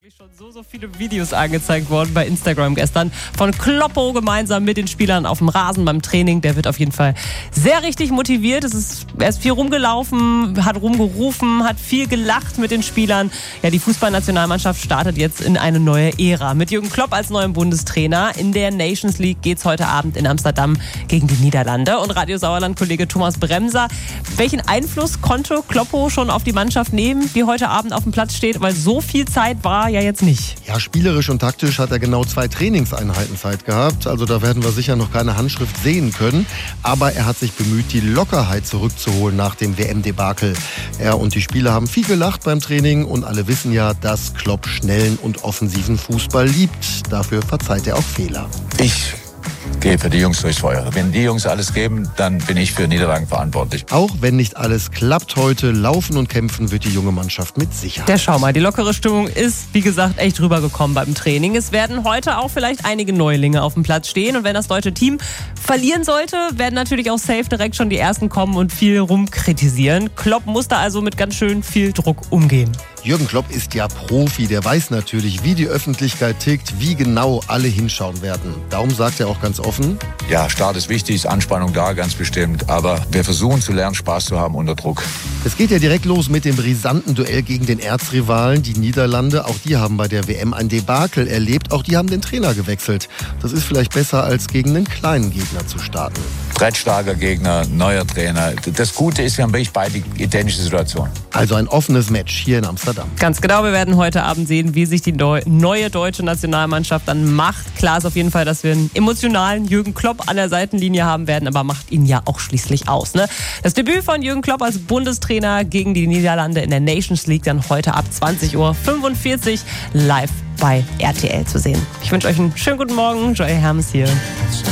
wirklich schon so viele Videos angezeigt worden bei Instagram gestern von Kloppo gemeinsam mit den Spielern auf dem Rasen beim Training. Der wird auf jeden Fall sehr richtig motiviert. Er ist viel rumgelaufen, hat rumgerufen, hat viel gelacht mit den Spielern. Ja, die Fußballnationalmannschaft startet jetzt in eine neue Ära. Mit Jürgen Klopp als neuem Bundestrainer. In der Nations League geht's heute Abend in Amsterdam gegen die Niederlande. Und Radio Sauerland-Kollege Thomas Bremser, welchen Einfluss konnte Kloppo schon auf die Mannschaft nehmen, die heute Abend auf dem Platz steht? Weil so viel Zeit war ja jetzt nicht. Ja, spielerisch und taktisch hat er genau 2 Trainingseinheiten Zeit gehabt. Also da werden wir sicher noch keine Handschrift sehen können. Aber er hat sich bemüht, die Lockerheit zurückzuholen nach dem WM-Debakel. Er und die Spieler haben viel gelacht beim Training und alle wissen ja, dass Klopp schnellen und offensiven Fußball liebt. Dafür verzeiht er auch Fehler. Ich gehe für die Jungs durchs Feuer. Wenn die Jungs alles geben, dann bin ich für Niederlagen verantwortlich. Auch wenn nicht alles klappt heute, laufen und kämpfen wird die junge Mannschaft mit Sicherheit. Der schau mal, die lockere Stimmung ist, wie gesagt, echt rübergekommen beim Training. Es werden heute auch vielleicht einige Neulinge auf dem Platz stehen. Und wenn das deutsche Team verlieren sollte, werden natürlich auch safe direkt schon die Ersten kommen und viel rumkritisieren. Klopp muss da also mit ganz schön viel Druck umgehen. Jürgen Klopp ist ja Profi, der weiß natürlich, wie die Öffentlichkeit tickt, wie genau alle hinschauen werden. Darum sagt er auch ganz offen: Ja, Start ist wichtig, ist Anspannung da, ganz bestimmt. Aber wir versuchen zu lernen, Spaß zu haben unter Druck. Es geht ja direkt los mit dem brisanten Duell gegen den Erzrivalen, die Niederlande. Auch die haben bei der WM ein Debakel erlebt. Auch die haben den Trainer gewechselt. Das ist vielleicht besser, als gegen einen kleinen Gegner zu starten. Brettstarker Gegner, neuer Trainer. Das Gute ist, wir haben wirklich beide identische Situationen. Also ein offenes Match hier in Amsterdam. Ganz genau, wir werden heute Abend sehen, wie sich die neue deutsche Nationalmannschaft dann macht. Klar ist auf jeden Fall, dass wir einen emotionalen Jürgen Klopp an der Seitenlinie haben werden, aber macht ihn ja auch schließlich aus, ne? Das Debüt von Jürgen Klopp als Bundestrainer gegen die Niederlande in der Nations League dann heute ab 20:45 Uhr live bei RTL zu sehen. Ich wünsche euch einen schönen guten Morgen. Joy Hermes hier.